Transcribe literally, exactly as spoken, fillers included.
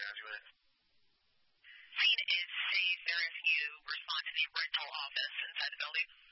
have you in? Scene is safe there if you respond to the rental office inside the building.